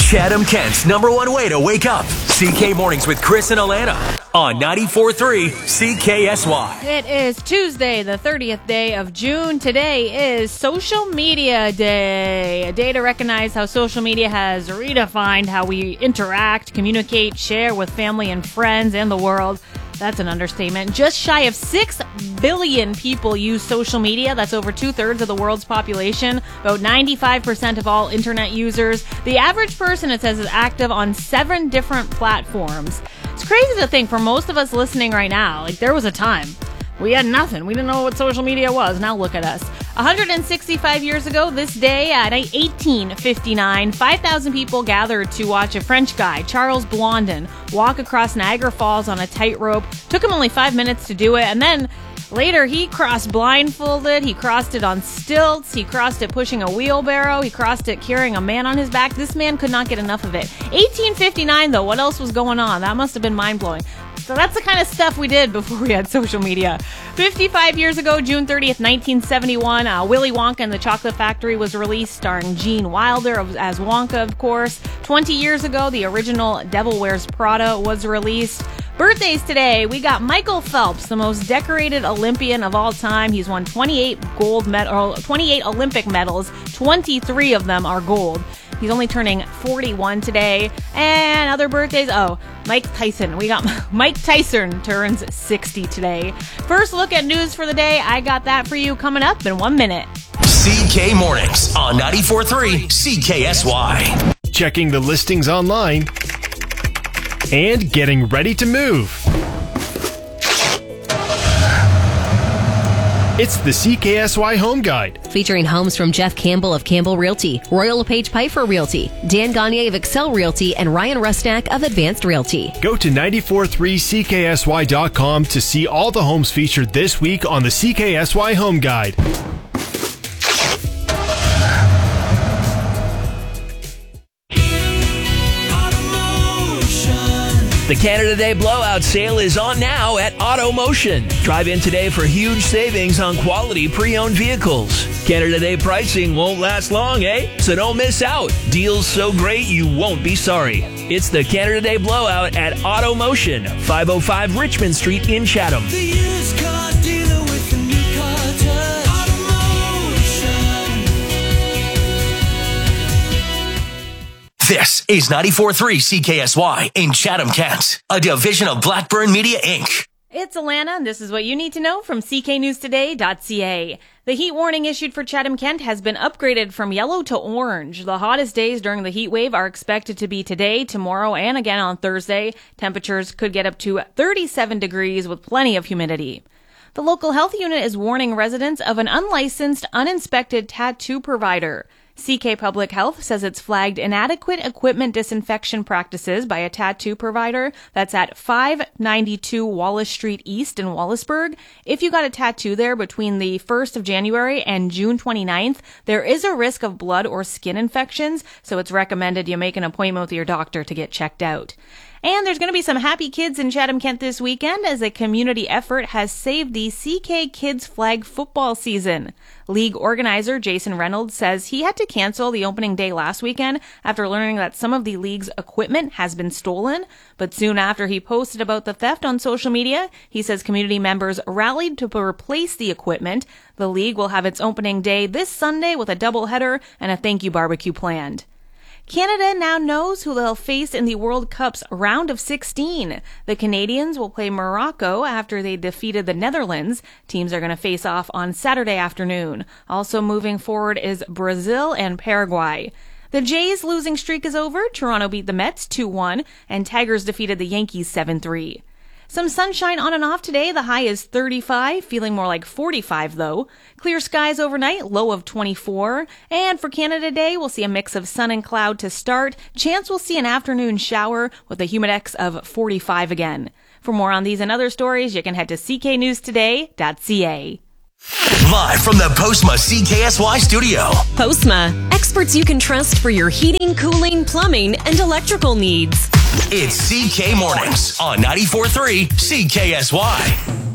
Chatham-Kent's #1 way to wake up. CK Mornings with Chris and Alana on 94.3 CKSY. It is Tuesday, the 30th day of June. Today is Social Media Day, a day to recognize how social media has redefined how we interact, communicate, share with family and friends and the world. That's an understatement. Just shy of 6 billion people use social media. That's over 2/3 of the world's population. About 95% of all internet users. The average person, it says, is active on 7 different platforms. It's crazy to think for most of us listening right now, like there was a time we had nothing. We didn't know what social media was. Now look at us. 165 years ago, this day at 1859, 5,000 people gathered to watch a French guy, Charles Blondin, walk across Niagara Falls on a tightrope. Took him only 5 minutes to do it, and then later he crossed blindfolded, he crossed it on stilts, he crossed it pushing a wheelbarrow, he crossed it carrying a man on his back. This man could not get enough of it. 1859 though, what else was going on? That must have been mind-blowing. So that's the kind of stuff we did before we had social media. 55 years ago, June 30th, 1971, Willy Wonka and the Chocolate Factory was released, starring Gene Wilder as Wonka, of course. 20 years ago, the original Devil Wears Prada was released. Birthdays today, we got Michael Phelps, the most decorated Olympian of all time. He's won 28 Olympic medals. 23 of them are gold. He's only turning 41 today. And other birthdays, Mike Tyson. We got Mike Tyson turns 60 today. First look at news for the day. I got that for you coming up in 1 minute. CK Mornings on 94.3 CKSY. Checking the listings online and getting ready to move. It's the CKSY Home Guide. Featuring homes from Jeff Campbell of Campbell Realty, Royal LePage Piper Realty, Dan Gagne of Excel Realty, and Ryan Rusnak of Advanced Realty. Go to 943CKSY.com to see all the homes featured this week on the CKSY Home Guide. The Canada Day Blowout Sale is on now at AutoMotion. Drive in today for huge savings on quality pre-owned vehicles. Canada Day pricing won't last long, eh? So don't miss out. Deals so great you won't be sorry. It's the Canada Day Blowout at AutoMotion, 505 Richmond Street in Chatham. The used car dealer with the new car touch. This is 94.3 CKSY in Chatham-Kent, a division of Blackburn Media, Inc. It's Alana, and this is what you need to know from cknewstoday.ca. The heat warning issued for Chatham-Kent has been upgraded from yellow to orange. The hottest days during the heat wave are expected to be today, tomorrow, and again on Thursday. Temperatures could get up to 37 degrees with plenty of humidity. The local health unit is warning residents of an unlicensed, uninspected tattoo provider. CK Public Health says it's flagged inadequate equipment disinfection practices by a tattoo provider that's at 592 Wallace Street East in Wallaceburg. If you got a tattoo there between the 1st of January and June 29th, there is a risk of blood or skin infections, so it's recommended you make an appointment with your doctor to get checked out. And there's going to be some happy kids in Chatham-Kent this weekend as a community effort has saved the CK Kids flag football season. League organizer Jason Reynolds says he had to cancel the opening day last weekend after learning that some of the league's equipment has been stolen. But soon after he posted about the theft on social media, he says community members rallied to replace the equipment. The league will have its opening day this Sunday with a doubleheader and a thank you barbecue planned. Canada now knows who they'll face in the World Cup's round of 16. The Canadians will play Morocco after they defeated the Netherlands. Teams are going to face off on Saturday afternoon. Also moving forward is Brazil and Paraguay. The Jays' losing streak is over. Toronto beat the Mets 2-1, and Tigers defeated the Yankees 7-3. Some sunshine on and off today. The high is 35, feeling more like 45 though. Clear skies overnight, low of 24. And for Canada Day, we'll see a mix of sun and cloud to start. Chance we'll see an afternoon shower with a humidex of 45 again. For more on these and other stories, you can head to cknewstoday.ca. Live from the Postma CKSY studio. Postma, experts you can trust for your heating, cooling, plumbing, and electrical needs. It's CK Mornings on 94.3 CKSY.